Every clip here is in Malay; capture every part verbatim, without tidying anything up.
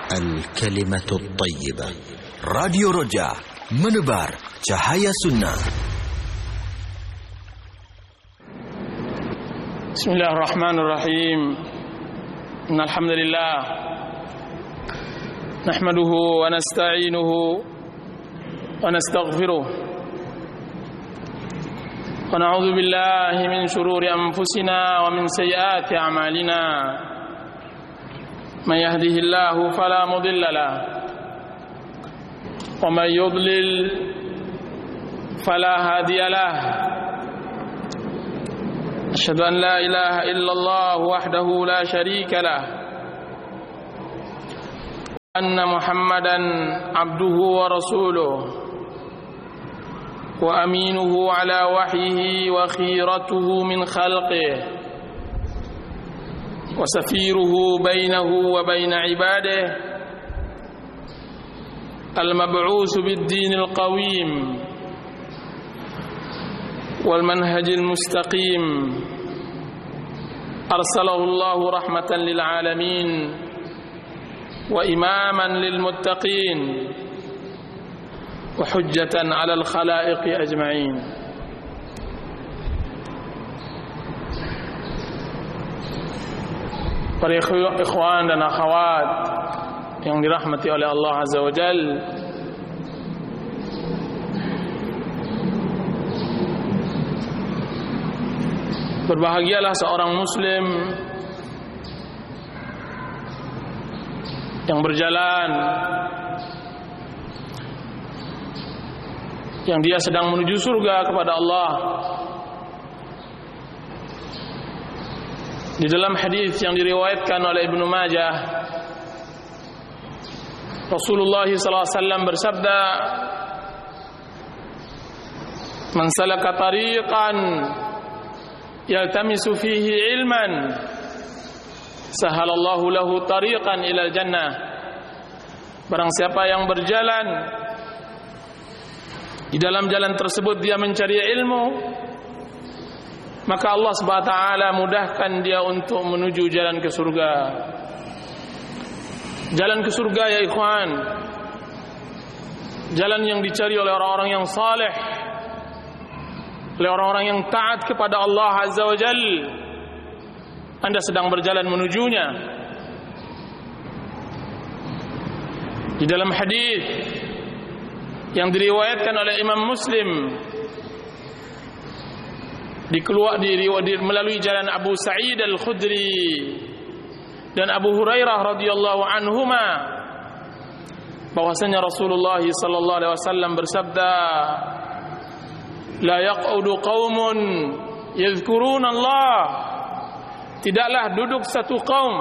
الكلمة الطيبة. راديو رجاء menebar cahaya sunnah. Bismillahirrahmanirrahim. Innal hamdalillah nahmaduhu wa nasta'inuhu wa nastaghfiruh wa na'udzu billahi min shururi anfusina wa min sayyiati a'malina. من يهده الله فلا مضل له ومن يضلل فلا هادي له. أشهد أن لا إله إلا الله وحده لا شريك له أن محمدا عبده ورسوله وأمينه على وحيه وخيرته من خلقه وسفيره بينه وبين عباده المبعوث بالدين القويم والمنهج المستقيم أرسله الله رحمة للعالمين وإماما للمتقين وحجة على الخلائق أجمعين. Para ikhwan dan akhwat yang dirahmati oleh Allah Azza wa Jal, berbahagialah seorang muslim yang berjalan, yang dia sedang menuju surga kepada Allah. Di dalam hadis yang diriwayatkan oleh Ibnu Majah, Rasulullah sallallahu alaihi wasallam bersabda, "Man salaka tariqan yaltamisu fihi ilman, sahalallahu lahu tariqan ilal jannah." Barang siapa yang berjalan, di dalam jalan tersebut dia mencari ilmu, maka Allah Subhanahu wa taala mudahkan dia untuk menuju jalan ke surga. Jalan ke surga ya ikhwan, jalan yang dicari oleh orang-orang yang saleh, oleh orang-orang yang taat kepada Allah Azza wa Jalla. Anda sedang berjalan menujunya. Di dalam hadis yang diriwayatkan oleh Imam Muslim, dikeluar di, di melalui jalan Abu Sa'id Al-Khudri dan Abu Hurairah radhiyallahu anhuma, bahwasanya Rasulullah sallallahu alaihi wasallam bersabda, la yaq'udu qaumun yadhkuruna Allah, tidaklah duduk satu kaum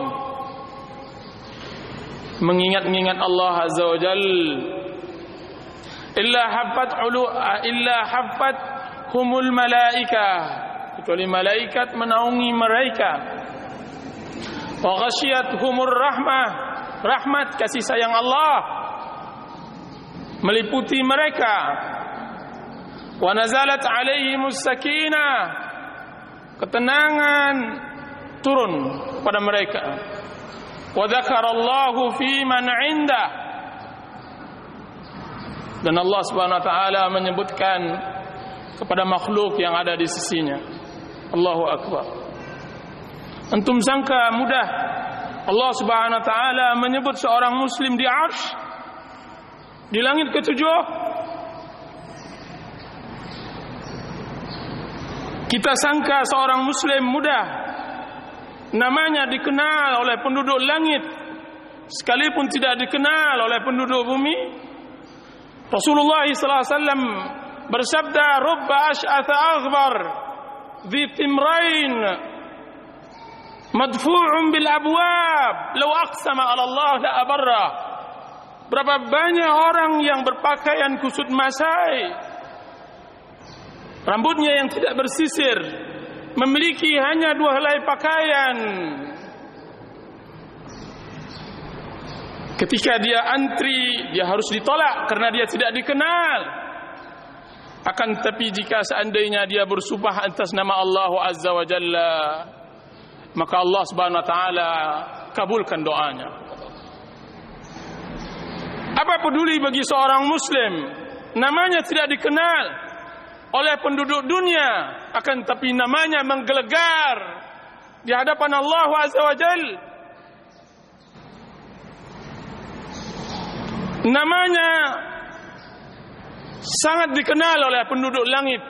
mengingat-ingat Allah Azza wa Jalla, illa haffat ulu illa haffat humul malaika, kecuali malaikat menaungi mereka, wa ghasyiyatuhumur rahmah, rahmat kasih sayang Allah meliputi mereka, wa nazalat alaihimus sakinah, ketenangan turun pada mereka, wa dzakarallahu fi man 'inda, dan Allah Subhanahu wa taala menyebutkan kepada makhluk yang ada di sisinya. Allahu Akbar. Antum sangka mudah Allah Subhanahu wa taala menyebut seorang muslim di arsy, di langit ketujuh? Kita sangka seorang muslim mudah namanya dikenal oleh penduduk langit, sekalipun tidak dikenal oleh penduduk bumi. Rasulullah sallallahu alaihi wasallam bersabda, rubba ash'atha aghbar dhi timrain madfu'un bil abwab law aqsama 'ala Allah la abarra. Berapa banyak orang yang berpakaian kusut masai, rambutnya yang tidak bersisir, memiliki hanya dua helai pakaian, ketika dia antri dia harus ditolak karena dia tidak dikenal. Akan tetapi jika seandainya dia bersumpah atas nama Allah Azza wa Jalla, maka Allah Subhanahu wa taala kabulkan doanya. Apa peduli bagi seorang muslim namanya tidak dikenal oleh penduduk dunia, akan tapi namanya menggelegar di hadapan Allah Azza wa Jal. Namanya sangat dikenal oleh penduduk langit.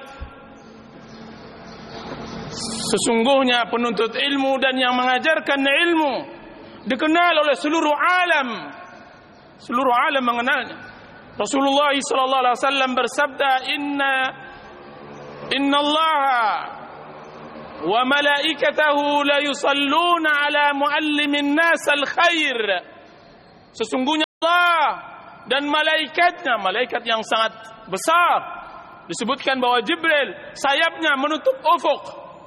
Sesungguhnya penuntut ilmu dan yang mengajarkan ilmu dikenal oleh seluruh alam. Seluruh alam mengenalnya. Rasulullah sallallahu alaihi wasallam bersabda, "Inna inna Allah wa malaikatahu la yusalluna ala muallimin nas al-khair." Sesungguhnya Allah dan malaikatnya, malaikat yang sangat besar, disebutkan bahwa Jibril sayapnya menutup ufuk,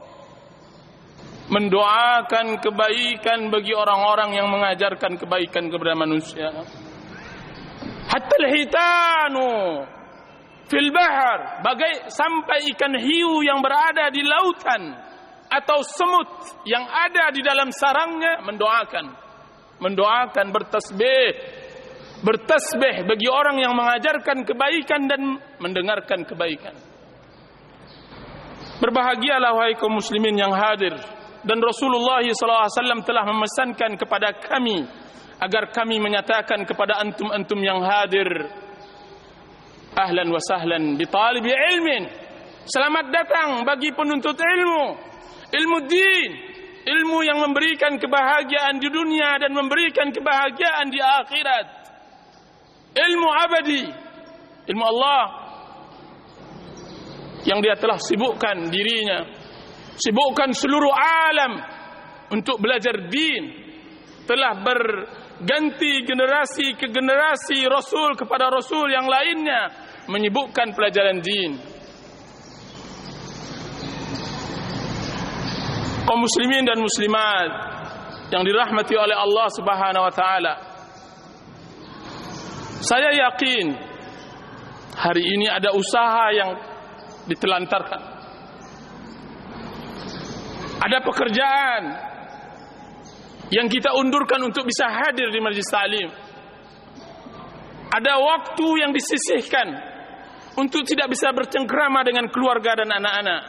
mendoakan kebaikan bagi orang-orang yang mengajarkan kebaikan kepada manusia. Hatta al-hitanu fil bahr, bagai sampai ikan hiu yang berada di lautan atau semut yang ada di dalam sarangnya mendoakan, mendoakan bertasbih, bertasbih bagi orang yang mengajarkan kebaikan dan mendengarkan kebaikan. Berbahagialah wahai kaum muslimin yang hadir, dan Rasulullah sallallahu alaihi wasallam telah memesankan kepada kami agar kami menyatakan kepada antum-antum yang hadir, ahlan wa sahlan bi talibi ilmin, selamat datang bagi penuntut ilmu, ilmu din, ilmu yang memberikan kebahagiaan di dunia dan memberikan kebahagiaan di akhirat, ilmu abadi, ilmu Allah yang dia telah sibukkan dirinya, sibukkan seluruh alam untuk belajar din, telah berganti generasi ke generasi, rasul kepada rasul yang lainnya menyibukkan pelajaran din. Kaum muslimin dan muslimat yang dirahmati oleh Allah Subhanahu wa taala, saya yakin hari ini ada usaha yang ditelantarkan, ada pekerjaan yang kita undurkan untuk bisa hadir di majlis ta'lim, ada waktu yang disisihkan untuk tidak bisa bercengkrama dengan keluarga dan anak-anak.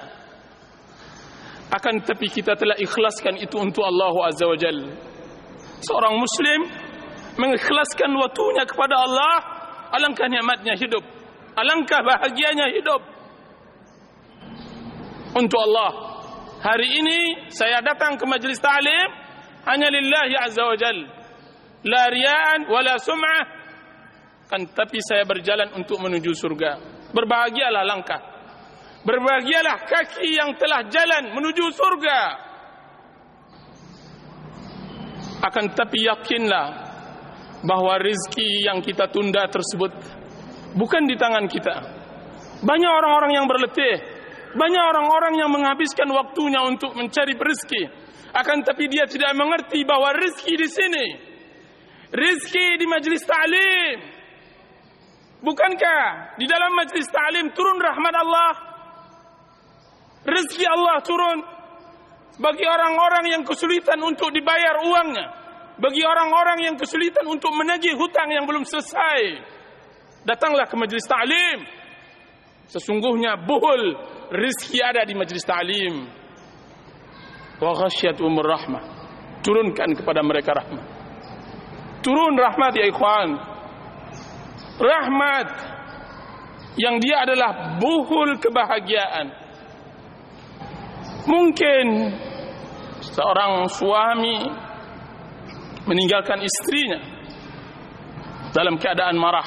Akan tetapi kita telah ikhlaskan itu untuk Allah Azza wa Jalla. Seorang muslim mengikhlaskan waktunya kepada Allah, alangkah nikmatnya hidup, alangkah bahagianya hidup untuk Allah. Hari ini saya datang ke majlis ta'lim hanya lillahi azza wa jal, la riya'an wala sum'ah, kan tapi saya berjalan untuk menuju surga. Berbahagialah langkah, berbahagialah kaki yang telah jalan menuju surga. Akan tapi yakinlah bahwa rezeki yang kita tunda tersebut bukan di tangan kita. Banyak orang-orang yang berletih, banyak orang-orang yang menghabiskan waktunya untuk mencari rezeki. Akan tapi dia tidak mengerti bahwa rezeki di sini, rezeki di majlis ta'lim. Bukankah di dalam majlis ta'lim turun rahmat Allah? Rezeki Allah turun bagi orang-orang yang kesulitan untuk dibayar uangnya, bagi orang-orang yang kesulitan untuk menagih hutang yang belum selesai. Datanglah ke majlis ta'lim. Sesungguhnya buhul rezeki ada di majlis ta'lim. Wa ghasyiyatuhumur rahmah, turunkan kepada mereka rahmat. Turun rahmat ya ikhwan, rahmat yang dia adalah buhul kebahagiaan. Mungkin seorang suami meninggalkan istrinya dalam keadaan marah,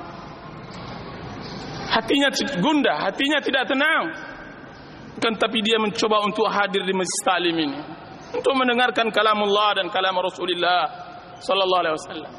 hatinya gundah, hatinya tidak tenang. Kan tapi dia mencoba untuk hadir di majlis ta'lim ini untuk mendengarkan kalamullah dan kalam Rasulullah sallallahu alaihi wasallam.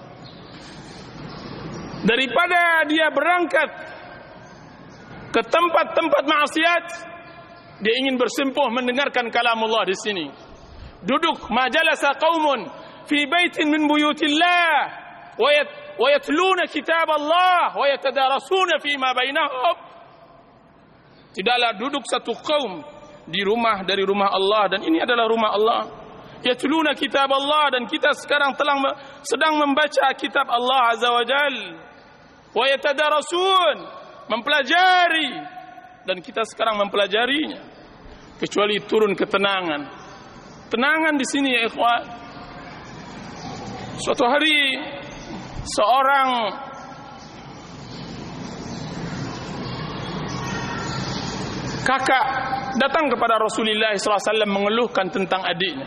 Daripada dia berangkat ke tempat-tempat maksiat, dia ingin bersimpuh mendengarkan kalamullah di sini. Duduk majalasa qaumun fi baitin min buyutillah wa yatluna kitab Allah wa yatadarasuna fi ma bainahum. Tidaklah duduk satu kaum di rumah dari rumah Allah, dan ini adalah rumah Allah. Yatluna kitab Allah, dan kita sekarang telah sedang membaca kitab Allah Azza wa Jal. wa yatadarasun, mempelajari, dan kita sekarang mempelajarinya, kecuali turun ketenangan. Tenangan di sini ya ikhwan. Suatu hari seorang kakak datang kepada Rasulullah sallallahu alaihi wasallam mengeluhkan tentang adiknya.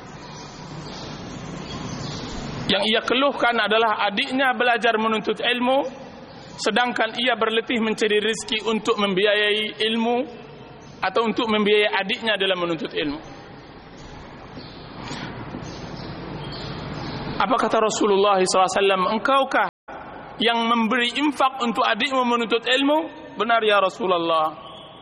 Yang ia keluhkan adalah adiknya belajar menuntut ilmu, sedangkan ia berletih mencari rezeki untuk membiayai ilmu atau untuk membiayai adiknya dalam menuntut ilmu. Apa kata Rasulullah sallallahu alaihi wasallam? Engkaukah yang memberi infak untuk adikmu menuntut ilmu? Benar ya Rasulullah.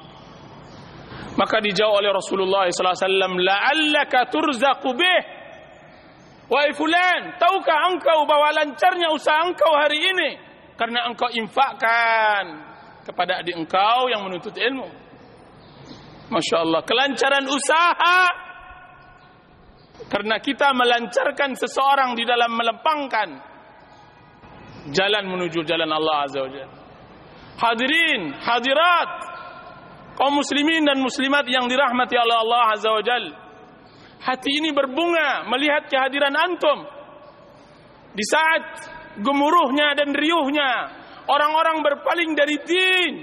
Maka dijawab oleh Rasulullah sallallahu alaihi wasallam, la'allaka turzaqu bih. Wahai fulan, tahukah engkau bahwa lancarnya usaha engkau hari ini karena engkau infakkan kepada adik engkau yang menuntut ilmu. Masya Allah, kelancaran usaha karena kita melancarkan seseorang di dalam melempangkan jalan menuju jalan Allah Azza wa Jalla. Hadirin, hadirat, kaum muslimin dan muslimat yang dirahmati oleh Allah Azza wa Jalla. Hati ini berbunga melihat kehadiran antum di saat gemuruhnya dan riuhnya orang-orang berpaling dari din.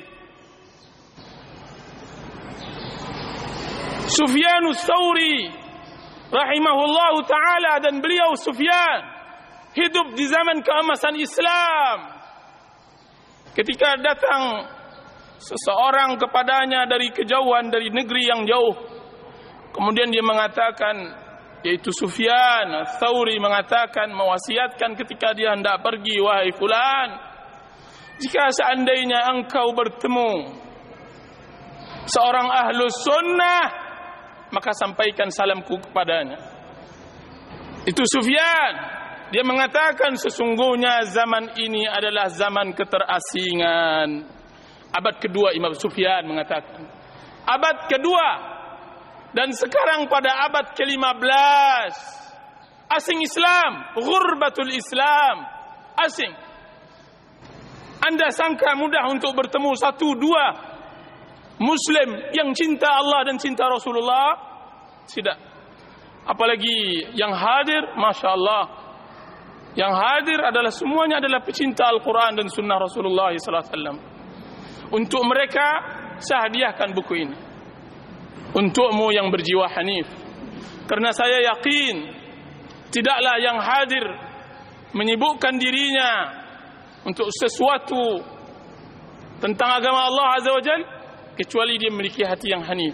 Sufyanus Tsauri rahimahullahu taala, dan beliau Sufyan hidup di zaman keemasan Islam. Ketika datang seseorang kepadanya dari kejauhan, dari negeri yang jauh, kemudian dia mengatakan, yaitu Sufyan Tsauri mengatakan, mewasiatkan ketika dia hendak pergi, wahai fulan, jika seandainya engkau bertemu seorang ahlus sunnah, maka sampaikan salamku kepadanya. Itu Sufyan. Dia mengatakan sesungguhnya zaman ini adalah zaman keterasingan. Abad kedua, Imam Sufyan mengatakan. Abad kedua. Dan sekarang pada abad ke lima belas. Asing Islam. Ghurbatul Islam. Asing. Anda sangka mudah untuk bertemu satu dua Muslim yang cinta Allah dan cinta Rasulullah? Tidak. Apalagi yang hadir, Masya Allah. Yang hadir adalah semuanya adalah pecinta Al-Quran dan Sunnah Rasulullah sallallahu alaihi wasallam. Untuk mereka, saya hadiahkan buku ini. Untukmu yang berjiwa hanif. Karena saya yakin, tidaklah yang hadir menyibukkan dirinya untuk sesuatu tentang agama Allah Azza wa Jalla, kecuali dia memiliki hati yang hanif.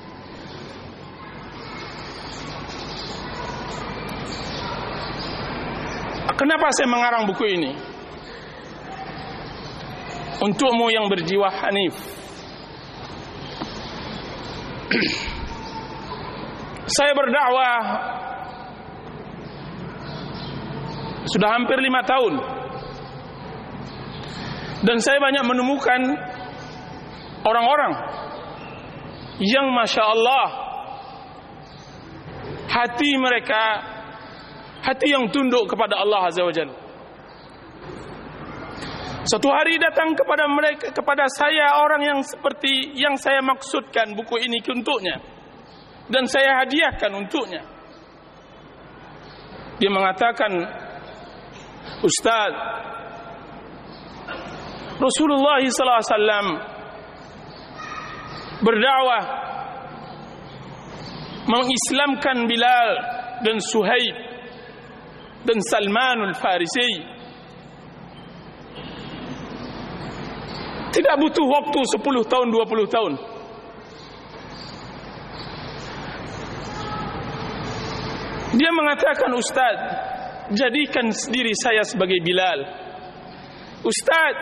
Kenapa saya mengarang buku ini? Untukmu yang berjiwa hanif. Saya berdakwah sudah hampir lima tahun, dan saya banyak menemukan orang-orang yang Masya Allah hati mereka hati yang tunduk kepada Allah Azza wa Jalla. Suatu hari datang kepada mereka, kepada saya, orang yang seperti yang saya maksudkan buku ini untuknya, dan saya hadiahkan untuknya. Dia mengatakan, Ustaz, Rasulullah sallallahu alaihi wasallam berdakwah mengislamkan Bilal dan Suhaib dan Salmanul Farisi. Tidak butuh waktu sepuluh tahun, dua puluh tahun. Dia mengatakan, Ustaz, jadikan diri saya sebagai Bilal. Ustaz,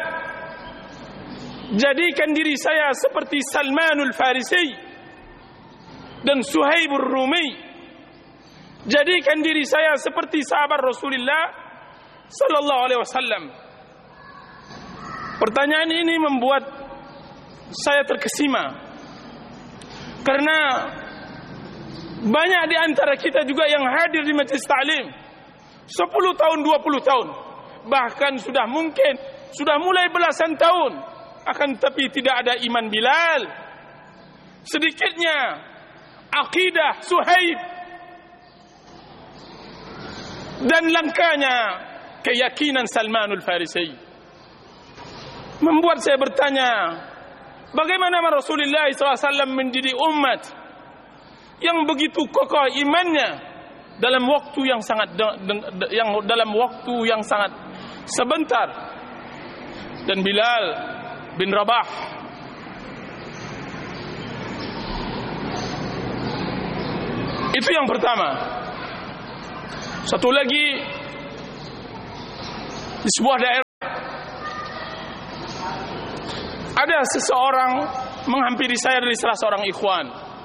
jadikan diri saya seperti Salmanul Farisi dan Suhaibur Rumi. Jadikan diri saya seperti sahabat Rasulullah sallallahu alaihi wasallam. Pertanyaan ini membuat saya terkesima, karena banyak di antara kita juga yang hadir di majlis ta'lim sepuluh tahun, dua puluh tahun, bahkan sudah mungkin sudah mulai belasan tahun, akan tetapi tidak ada iman Bilal, sedikitnya akidah Suhaib, dan langkanya keyakinan Salmanul Farisi. Membuat saya bertanya, bagaimana Rasulullah sallallahu alaihi wasallam mendidik umat yang begitu kokoh imannya dalam waktu yang sangat yang dalam waktu yang sangat sebentar. Dan Bilal bin Rabah itu yang pertama. Satu lagi, di sebuah daerah ada seseorang menghampiri saya dari salah seorang ikhwan.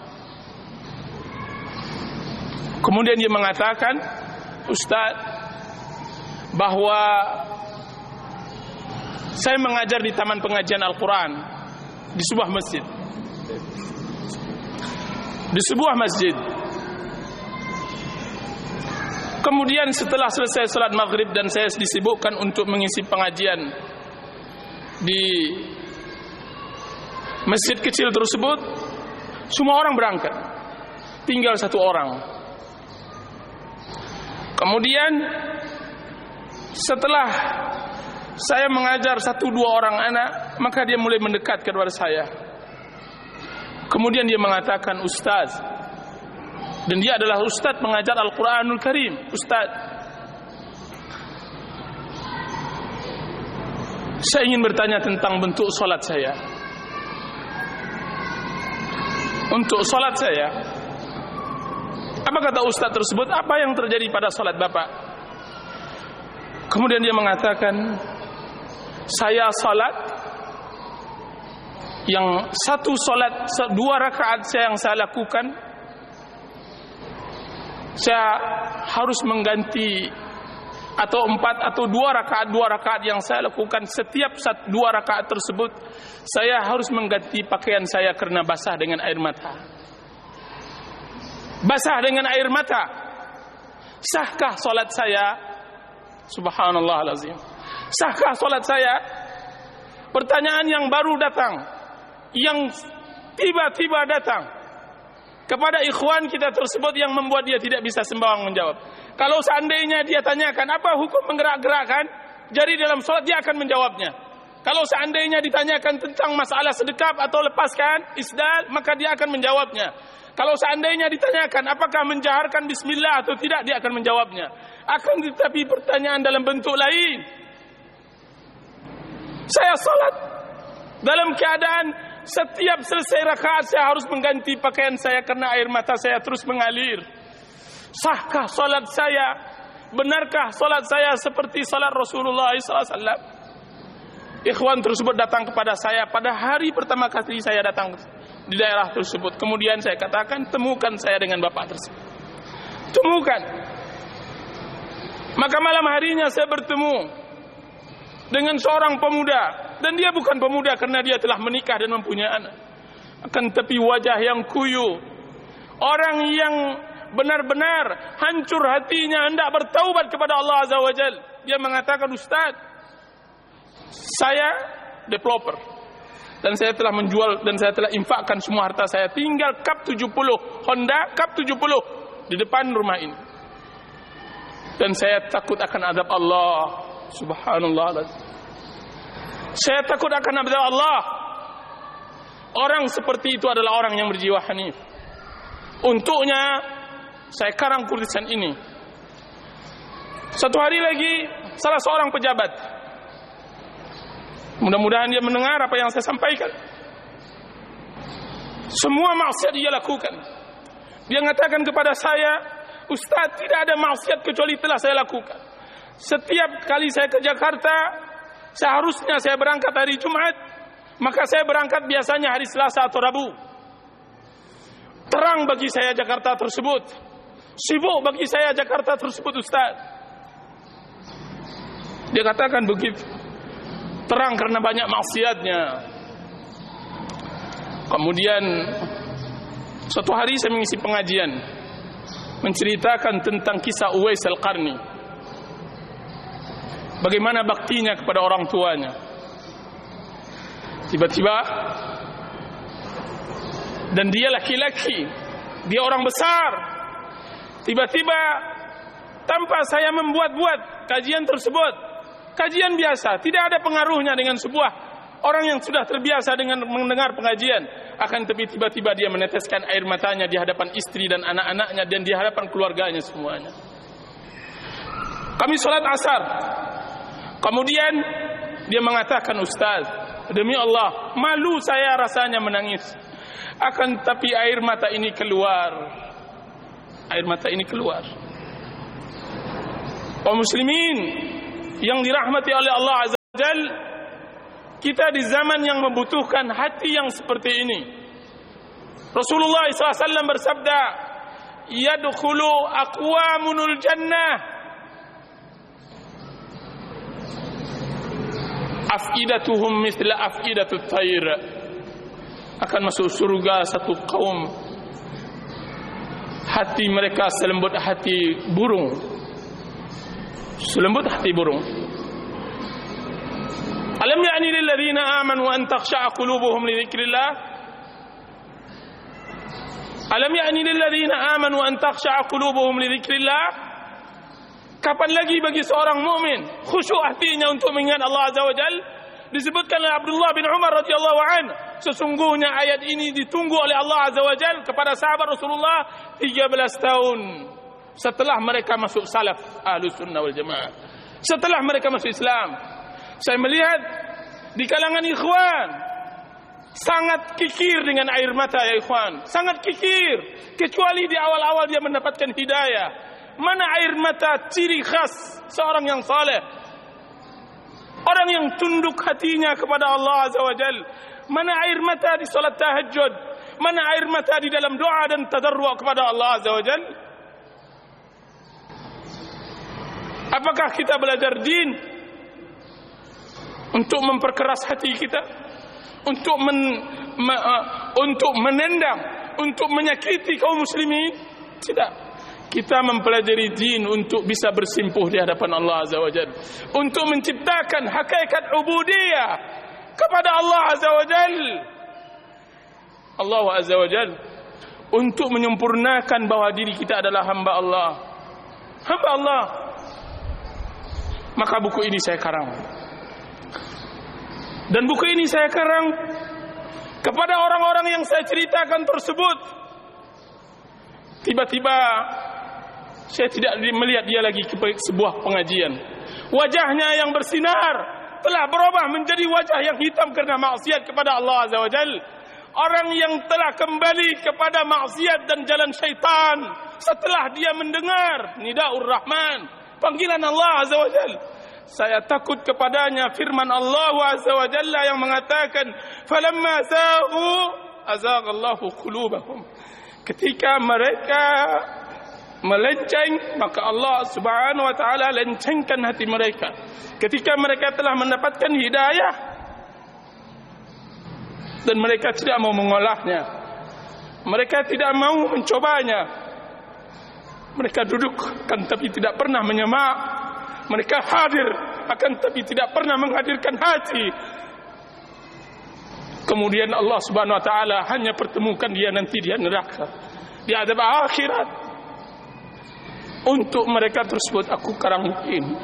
Kemudian dia mengatakan, Ustaz, bahwa saya mengajar di taman pengajian Al-Quran di sebuah masjid. Di sebuah masjid. Kemudian setelah selesai salat maghrib dan saya disibukkan untuk mengisi pengajian di masjid kecil tersebut, semua orang berangkat, tinggal satu orang. Kemudian setelah saya mengajar satu dua orang anak, maka dia mulai mendekat kepada saya. Kemudian dia mengatakan, Ustaz, dan dia adalah Ustaz mengajar Al-Quranul Karim. Ustaz, saya ingin bertanya tentang bentuk solat saya. Untuk solat saya, apa kata Ustaz tersebut? Apa yang terjadi pada solat Bapak? Kemudian dia mengatakan, saya solat yang satu solat dua rakaat saya yang saya lakukan, saya harus mengganti atau empat atau dua rakaat dua rakaat yang saya lakukan, setiap satu dua rakaat tersebut saya harus mengganti pakaian saya karena basah dengan air mata. Basah dengan air mata. Sahkah solat saya? Subhanallah alazim. Sahkah solat saya? Pertanyaan yang baru datang, yang tiba-tiba datang kepada ikhwan kita tersebut, yang membuat dia tidak bisa sembarang menjawab. Kalau seandainya dia tanyakan apa hukum menggerak-gerakkan jari dalam solat, dia akan menjawabnya. Kalau seandainya ditanyakan tentang masalah sedekap atau lepaskan isdal, maka dia akan menjawabnya. Kalau seandainya ditanyakan apakah menjaharkan bismillah atau tidak, dia akan menjawabnya. Akan tetapi pertanyaan dalam bentuk lain. Saya salat dalam keadaan setiap selesai rakaat saya harus mengganti pakaian saya karena air mata saya terus mengalir. Sahkah salat saya? Benarkah salat saya seperti salat Rasulullah sallallahu alaihi wasallam? Ikhwan tersebut datang kepada saya pada hari pertama kali saya datang di daerah tersebut. Kemudian saya katakan, temukan saya dengan bapak tersebut. Temukan. Maka malam harinya saya bertemu dengan seorang pemuda, dan dia bukan pemuda karena dia telah menikah dan mempunyai anak, akan tetapi wajah yang kuyu, orang yang benar-benar hancur hatinya hendak bertaubat kepada Allah Azza wa Jal. Dia mengatakan, Ustaz, saya developer dan saya telah menjual dan saya telah infakkan semua harta saya, tinggal Cup tujuh puluh, Honda Cup tujuh puluh di depan rumah ini, dan saya takut akan azab Allah. Subhanallah, saya takut akan azab Allah. Orang seperti itu adalah orang yang berjiwa hanif. Untuknya saya karang tulisan ini. Satu hari lagi salah seorang pejabat, mudah-mudahan dia mendengar apa yang saya sampaikan, semua maksiat dia lakukan. Dia mengatakan kepada saya, Ustaz, tidak ada maksiat kecuali telah saya lakukan. Setiap kali saya ke Jakarta, seharusnya saya berangkat hari Jumat, maka saya berangkat biasanya hari Selasa atau Rabu. Terang bagi saya Jakarta tersebut, sibuk bagi saya Jakarta tersebut, Ustaz. Dia katakan begitu. Terang karena banyak maksiatnya. Kemudian suatu hari saya mengisi pengajian menceritakan tentang kisah Uwais Al-Qarni. bagaimana baktinya kepada orang tuanya. Tiba-tiba, dan dia laki-laki, dia orang besar, tiba-tiba tanpa saya membuat-buat kajian tersebut, kajian biasa, tidak ada pengaruhnya dengan sebuah orang yang sudah terbiasa dengan mendengar pengajian, akan tapi tiba-tiba dia meneteskan air matanya di hadapan istri dan anak-anaknya dan di hadapan keluarganya semuanya. Kami sholat asar, kemudian dia mengatakan, Ustaz, demi Allah, malu saya rasanya menangis, akan tapi air mata ini keluar, air mata ini keluar. Kaum muslimin yang dirahmati oleh Allah Azza wa Jalla, kita di zaman yang membutuhkan hati yang seperti ini. Rasulullah shallallahu alaihi wasallam bersabda, yadkhulu aqwamunul jannah afidatuhum mithla afidatut tayr. Akan masuk surga satu kaum, hati mereka selembut hati burung, selembut hati burung. Alam ya'ni lil ladzina amanu an takhsha'a qulubuhum li dzikrillah? Alam ya'ni lil ladzina amanu an takhsha'a qulubuhum li dzikrillah? Kapan lagi bagi seorang mukmin khusyuk hatinya untuk mengingat Allah Azza wa Jalla? Disebutkan oleh Abdullah bin Umar radhiyallahu anhu, sesungguhnya ayat ini ditunggu oleh Allah Azza wa Jalla kepada sahabat Rasulullah tiga belas tahun setelah mereka masuk salaf Ahlus Sunnah wal Jamaah, setelah mereka masuk Islam. Saya melihat di kalangan ikhwan sangat kikir dengan air mata, ya ikhwan, sangat kikir, kecuali di awal-awal dia mendapatkan hidayah. Mana air mata ciri khas seorang yang saleh, orang yang tunduk hatinya kepada Allah Azza wa Jalla? Mana air mata di salat tahajud? Mana air mata di dalam doa dan tadarru' kepada Allah Azza wa Jalla? Apakah kita belajar din untuk memperkeras hati kita, untuk men, me, uh, untuk menendang, untuk menyakiti kaum muslimin? Tidak. Kita mempelajari din untuk bisa bersimpuh di hadapan Allah Azza wa Jalla, untuk menciptakan hakikat ubudiyah kepada Allah Azza wa Jalla. Allah Azza wa Jalla, untuk menyempurnakan bahwa diri kita adalah hamba Allah, hamba Allah. Maka buku ini saya karang, dan buku ini saya karang kepada orang-orang yang saya ceritakan tersebut. Tiba-tiba saya tidak melihat dia lagi ke sebuah pengajian. Wajahnya yang bersinar telah berubah menjadi wajah yang hitam karena maksiat kepada Allah Azza wa Jalla. Orang yang telah kembali kepada maksiat dan jalan syaitan setelah dia mendengar nidaur Rahman, panggilan Allah Azza wa Jalla. Saya takut kepadanya firman Allah Azza wa Jalla yang mengatakan, falamma zaghu azaghallahu qulubahum. Ketika mereka melenceng, maka Allah Subhanahu wa taala lencengkan hati mereka. Ketika mereka telah mendapatkan hidayah dan mereka tidak mau mengolahnya, mereka tidak mau mencobanya, mereka duduk kan tapi tidak pernah menyemak, mereka hadir akan tapi tidak pernah menghadirkan hati. Kemudian Allah Subhanahu wa taala hanya pertemukan dia nanti di neraka, di azab akhirat. Untuk mereka tersebut aku karang ini.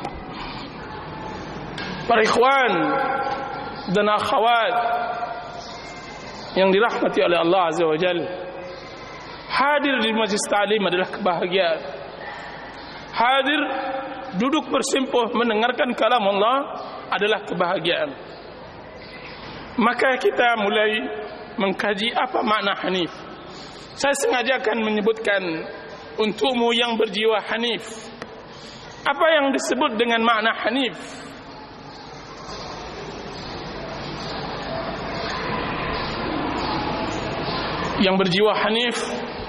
Para ikhwan dan akhwat yang dirahmati oleh Allah Azza wa Jalla, hadir di majlis ta'lim adalah kebahagiaan. Hadir duduk bersimpuh mendengarkan kalam Allah adalah kebahagiaan. Maka kita mulai mengkaji apa makna hanif. Saya sengaja akan menyebutkan untukmu yang berjiwa hanif, apa yang disebut dengan makna hanif. Yang berjiwa hanif,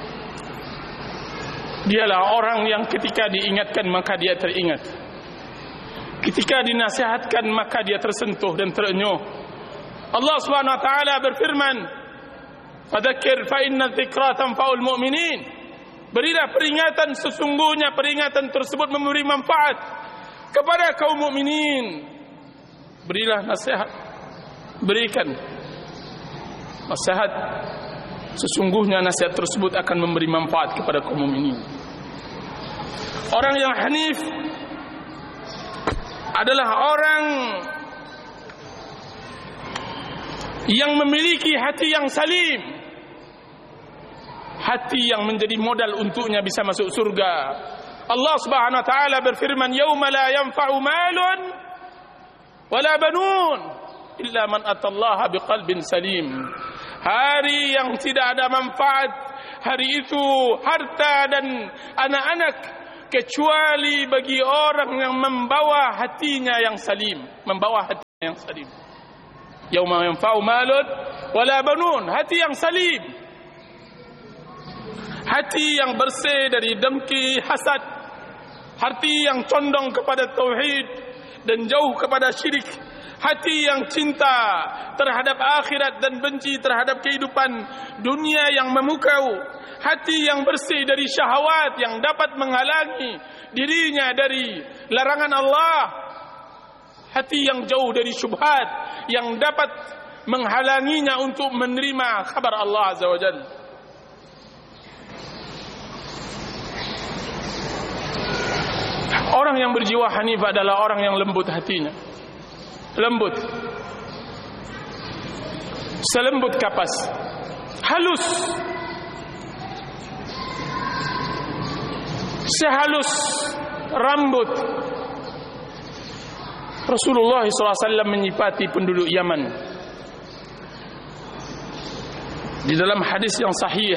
dialah orang yang ketika diingatkan maka dia teringat, ketika dinasihatkan maka dia tersentuh dan terenyuh. Allah Subhanahu wa taala berfirman, fadzakir fa inna dzikra tanfa'ul mu'minin. Berilah peringatan, sesungguhnya peringatan tersebut memberi manfaat kepada kaum mukminin. Berilah nasihat, berikan nasihat. Sesungguhnya nasihat tersebut akan memberi manfaat kepada kaum mukminin. Orang yang hanif adalah orang yang memiliki hati yang salim, hati yang menjadi modal untuknya bisa masuk surga. Allah Subhanahu wa taala berfirman, "Yauma la yanfa'u malun wala banun illa man atallaha biqalbin salim." Hari yang tidak ada manfaat, hari itu harta dan anak-anak, kecuali bagi orang yang membawa hatinya yang salim, membawa hatinya yang salim. Yauma yanfa'u malun wala banun, hati yang salim, hati yang bersih dari dengki, hasad, hati yang condong kepada tauhid dan jauh kepada syirik, hati yang cinta terhadap akhirat dan benci terhadap kehidupan dunia yang memukau, hati yang bersih dari syahwat yang dapat menghalangi dirinya dari larangan Allah, hati yang jauh dari syubhat yang dapat menghalanginya untuk menerima kabar Allah Azza wa Jalla. Orang yang berjiwa hanif adalah orang yang lembut hatinya, lembut, selembut kapas, halus, sehalus rambut. Rasulullah shallallahu alaihi wasallam menyifati penduduk Yaman di dalam hadis yang sahih.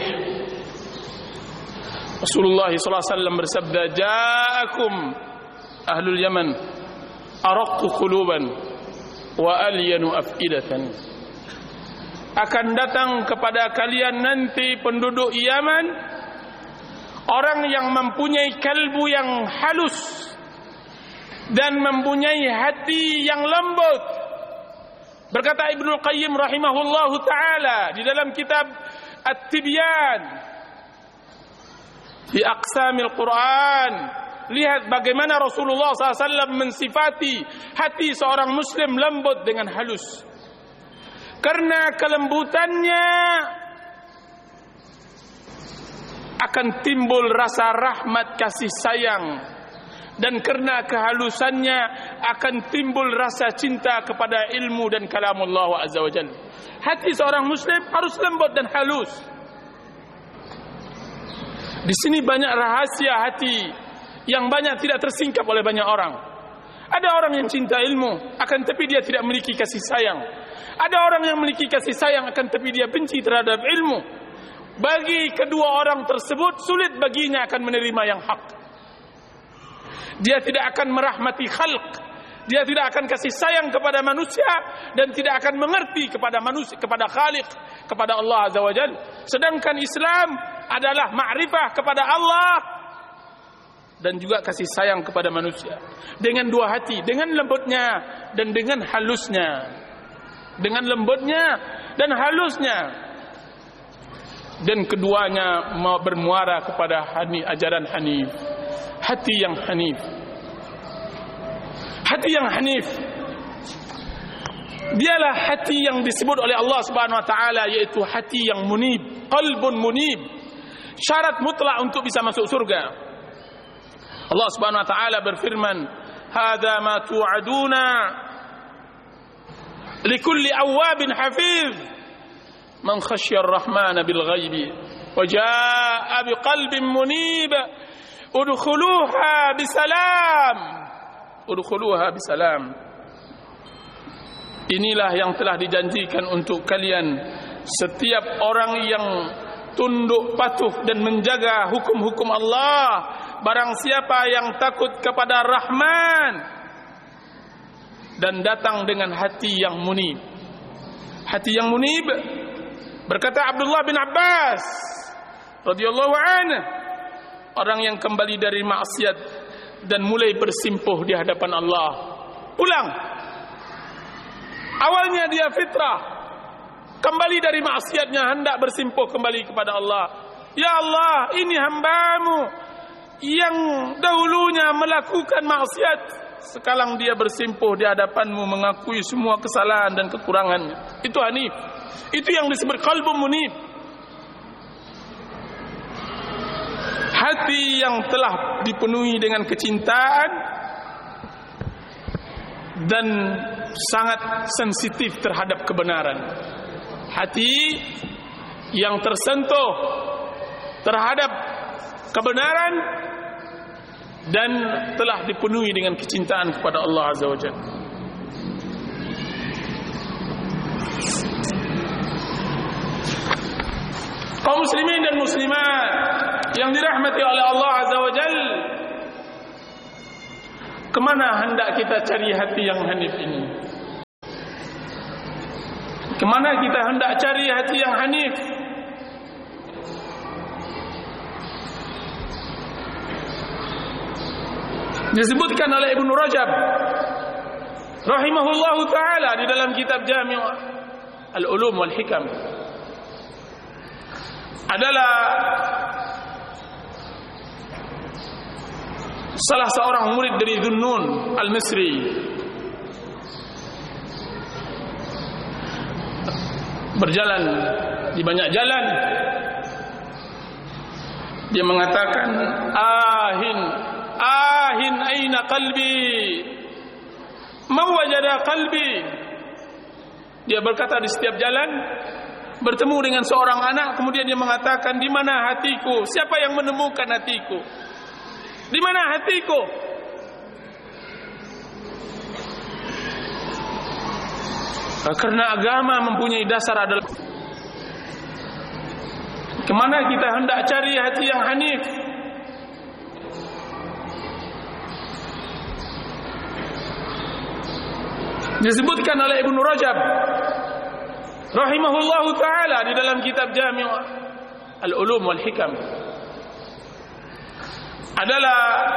Rasulullah shallallahu alaihi wasallam bersabda, "Ja'akum ahlul Yaman araqqu quluban wa alyanu af'idatan." Akan datang kepada kalian nanti penduduk Yaman orang yang mempunyai kalbu yang halus dan mempunyai hati yang lembut. Berkata Ibnu Qayyim rahimahullahu taala di dalam kitab At-Tibyan fi Aqsamil Quran, lihat bagaimana Rasulullah sallallahu alaihi wasallam mensifati hati seorang muslim lembut dengan halus. Karena kelembutannya akan timbul rasa rahmat kasih sayang, dan karena kehalusannya akan timbul rasa cinta kepada ilmu dan kalamullah azza wa jalla. Hati seorang muslim harus lembut dan halus. Di sini banyak rahasia hati yang banyak tidak tersingkap oleh banyak orang. Ada orang yang cinta ilmu, akan tapi dia tidak memiliki kasih sayang. Ada orang yang memiliki kasih sayang, akan tapi dia benci terhadap ilmu. Bagi kedua orang tersebut sulit baginya akan menerima yang hak. Dia tidak akan merahmati khalq, dia tidak akan kasih sayang kepada manusia, dan tidak akan mengerti kepada manusia, kepada Khaliq, kepada Allah Azza wa Jalla. Sedangkan Islam adalah ma'rifah kepada Allah dan juga kasih sayang kepada manusia. Dengan dua hati, dengan lembutnya dan dengan halusnya. Dengan lembutnya dan halusnya. Dan keduanya bermuara kepada hani, ajaran hanif. Hati yang hanif. Hati yang hanif, dialah hati yang disebut oleh Allah Subhanahu wa taala, yaitu hati yang munib, qalbun munib. Syarat mutlak untuk bisa masuk surga. Allah Subhanahu wa taala berfirman, "Hadza ma tu'aduna likulli awwabin hafiz man khashiya ar-rahmana bil ghaibi wa jaa'a biqalbin munib udkhuluha bisalam udkhuluha bisalam." Inilah yang telah dijanjikan untuk kalian, setiap orang yang tunduk patuh dan menjaga hukum-hukum Allah, barang siapa yang takut kepada Rahman dan datang dengan hati yang munib. Hati yang munib, berkata Abdullah bin Abbas radhiyallahu anhu, orang yang kembali dari maksiat dan mulai bersimpuh di hadapan Allah. Pulang. Awalnya dia fitrah, kembali dari maksiatnya, hendak bersimpuh kembali kepada Allah. Ya Allah, ini hamba-Mu yang dahulunya melakukan maksiat Sekarang dia bersimpuh di hadapanmu, mengakui semua kesalahan dan kekurangannya. Itu hanif. Itu yang disebut qalbun munib. Hati yang telah dipenuhi dengan kecintaan dan sangat sensitif terhadap kebenaran. Hati yang tersentuh terhadap kebenaran dan telah dipenuhi dengan kecintaan kepada Allah Azza wa Jalla. Kaum muslimin dan muslimat yang dirahmati oleh Allah Azza wa Jalla, kemana hendak kita cari hati yang hanif ini? Kemana kita hendak cari hati yang hanif? Disebutkan oleh Ibnu Rajab rahimahullahu ta'ala di dalam kitab Jami' Al-Ulum wal Hikam, adalah salah seorang murid dari Dhunnun Al-Misri. Berjalan di banyak jalan, dia mengatakan, ahin ahin aina qalbi, man wajada qalbi. Dia berkata di setiap jalan, bertemu dengan seorang anak, kemudian dia mengatakan, di mana hatiku? Siapa yang menemukan hatiku? Di mana hatiku? Karena agama mempunyai dasar adalah, kemana kita hendak cari hati yang hanif? Disebutkan oleh Ibnu Rajab rahimahullahu ta'ala di dalam kitab Jami' Al-Ulum wal Hikam, adalah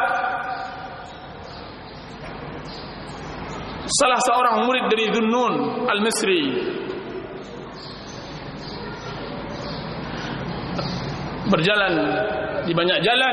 salah seorang murid dari Dhunnun Al-Misri. Berjalan di banyak jalan,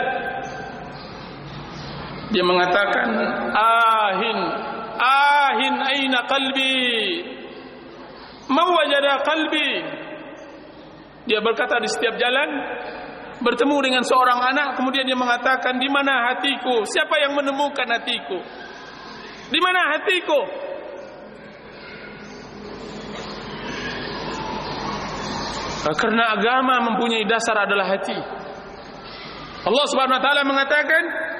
dia mengatakan, ahin ahin aina qalbi, man wajada qalbi. Dia berkata di setiap jalan, bertemu dengan seorang anak, kemudian dia mengatakan, di mana hatiku? Siapa yang menemukan hatiku? Di mana hatiku? Karena agama mempunyai dasar adalah hati. Allah Subhanahu wa taala mengatakan,